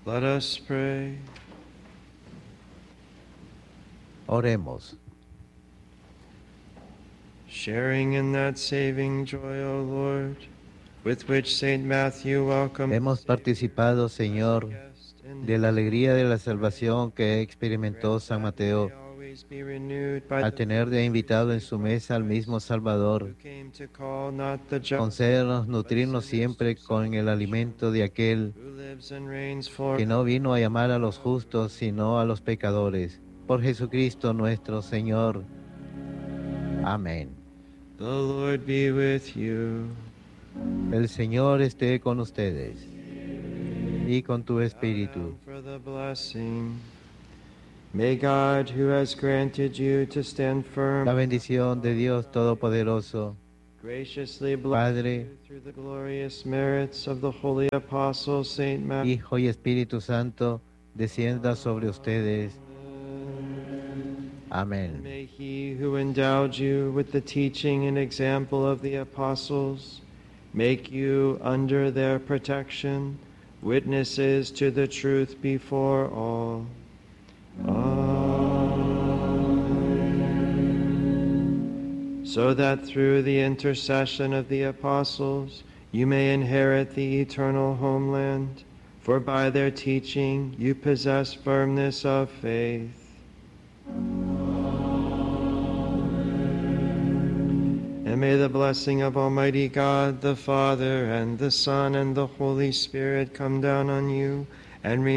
Let us pray. Oremos. Sharing in that saving joy, O Lord, with which Saint Matthew welcomed Hemos participado, Señor, de la alegría de la salvación que experimentó San Mateo al tener de invitado en su mesa al mismo Salvador. Concédenos nutrirnos siempre con el alimento de aquel que no vino a llamar a los justos, sino a los pecadores. Por Jesucristo nuestro Señor. Amén. The Lord be with you. El Señor esté con ustedes y con tu espíritu. For the blessing. May God, who has granted you to stand firm, La bendición de Dios Todopoderoso, graciously bless Padre, you through the glorious merits of the holy apostle Saint Matthew. Hijo y Espíritu Santo, descienda sobre ustedes. Amén. May he who endowed you with the teaching and example of the apostles make you, under their protection, witnesses to the truth before all. Amen. So that through the intercession of the apostles you may inherit the eternal homeland, for by their teaching you possess firmness of faith. And may the blessing of Almighty God, the Father, and the Son, and the Holy Spirit come down on you and remain